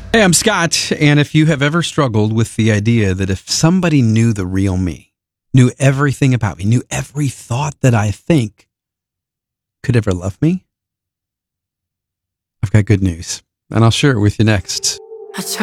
Hey, I'm Scott, and if you have ever struggled with the idea that if somebody knew the real me, knew everything about me, knew every thought that I think, could ever love me, I've got good news, and I'll share it with you next.